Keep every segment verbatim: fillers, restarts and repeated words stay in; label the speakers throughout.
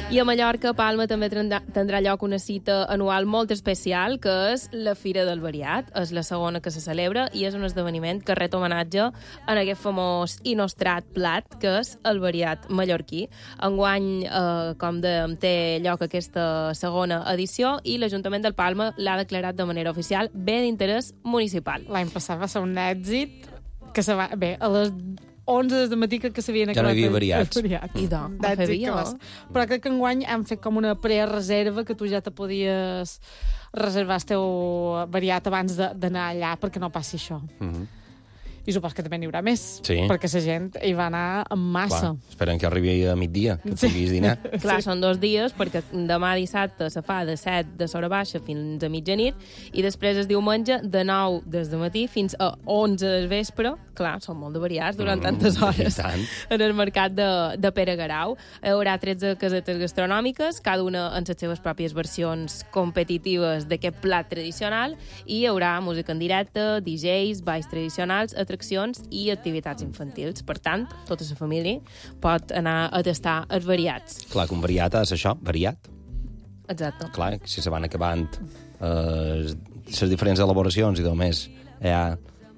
Speaker 1: I a Mallorca, Palma, també tindrà lloc una cita anual molt especial, que és la Fira del Variat. És la segona que se celebra i és un esdeveniment que ret homenatge en aquest famós i nostrat plat, que és el variat mallorquí. Enguany, eh, com dèiem, té lloc aquesta segona edició i l'Ajuntament del Palma l'ha declarat de manera oficial bé d'interès municipal.
Speaker 2: L'any passat va ser un èxit que se va... Bé, a les onze de matí que s'havien
Speaker 3: acabat... Ja no hi havia variats.
Speaker 1: variats. I doncs, va fer via,
Speaker 2: vas... Però crec que enguany hem fet com una prereserva que tu ja te podies reservar el teu variat abans d'anar allà perquè no passi això.
Speaker 3: Mhm.
Speaker 2: I supos que també n'hi haurà més,
Speaker 3: sí.
Speaker 2: perquè la gent hi va anar en massa.
Speaker 3: Clar, esperen que arribi a migdia, que sí. puguis dinar.
Speaker 1: Clar,
Speaker 2: sí.
Speaker 1: Són dos dies, perquè demà dissabte se fa de set de l'hora baixa fins a mitjanit, i després es diumenge de nou des de matí fins a onze del vespre. Clar, són molt de variats durant mm, tantes hores en el mercat de, de Pere Garau. Hi haurà tretze casetes gastronòmiques, cada una en les seves pròpies versions competitives d'aquest plat tradicional, i hi haurà música en directe, D Js, balls tradicionals, atraccions i activitats infantils. Per tant, tota la família pot anar a tastar els variats.
Speaker 3: Clar, que un variat és això, variat.
Speaker 1: Exacte.
Speaker 3: Clar, si se van acabant eh, les diferents elaboracions i només hi ha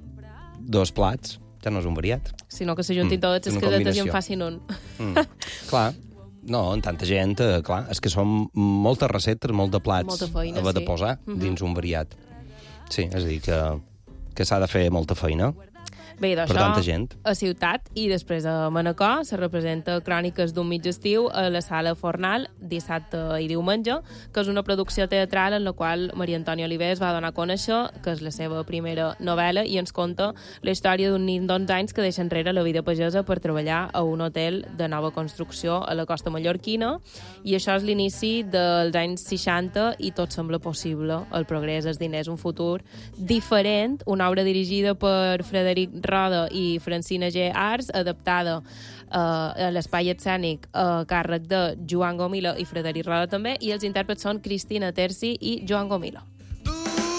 Speaker 3: dos plats, ja no és un variat.
Speaker 1: Sinó que s'ajuntin mm, totes les casetes i en facin un.
Speaker 3: Mm. Clar, no, en tanta gent, eh, clar, és que són moltes receptes, molt de plats
Speaker 1: molta feina,
Speaker 3: a haver
Speaker 1: sí.
Speaker 3: de posar
Speaker 1: mm-hmm.
Speaker 3: dins un variat. Sí, és a dir, que, que s'ha de fer molta feina.
Speaker 1: Bé,
Speaker 3: per tanta gent.
Speaker 1: A Ciutat, i després a Manacor se representa Cròniques d'un mig estiu a la Sala Fornal dissabte i diumenge, que és una producció teatral en la qual Maria Antònia Oliver va donar a conèixer, que és la seva primera novel·la, i ens conta la història d'un nen d'onze anys que deixa enrere la vida pagesa per treballar a un hotel de nova construcció a la costa mallorquina, i això és l'inici dels anys seixanta i tot sembla possible. El progrés, els diners, un futur diferent, una obra dirigida per Frederic Roda i Francina G. Ars, adaptada uh, a l'espai escènic a càrrec de Joan Gomila i Frederic Roda també, i els intèrprets són Cristina Terci i Joan Gomila.